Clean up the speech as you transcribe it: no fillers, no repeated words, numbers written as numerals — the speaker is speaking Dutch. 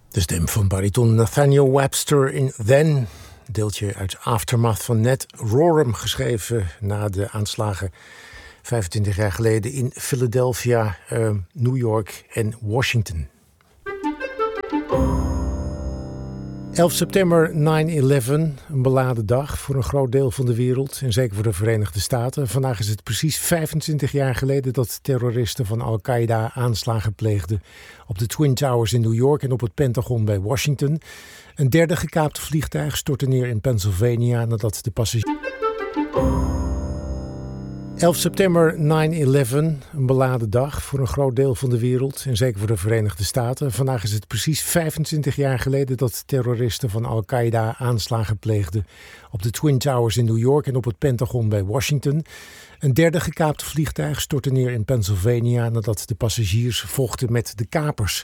De stem van bariton Nathaniel Webster in Then, deeltje uit Aftermath van Ned Rorem, geschreven na de aanslagen 25 jaar geleden in Philadelphia, New York en Washington. 11 september 9/11, een beladen dag voor een groot deel van de wereld en zeker voor de Verenigde Staten. Vandaag is het precies 25 jaar geleden dat terroristen van Al-Qaeda aanslagen pleegden op de Twin Towers in New York en op het Pentagon bij Washington. Een derde gekaapte vliegtuig stortte neer in Pennsylvania nadat de passagiers... 11 september 9/11, een beladen dag voor een groot deel van de wereld en zeker voor de Verenigde Staten. Vandaag is het precies 25 jaar geleden dat terroristen van Al-Qaeda aanslagen pleegden op de Twin Towers in New York en op het Pentagon bij Washington. Een derde gekaapte vliegtuig stortte neer in Pennsylvania nadat de passagiers vochten met de kapers.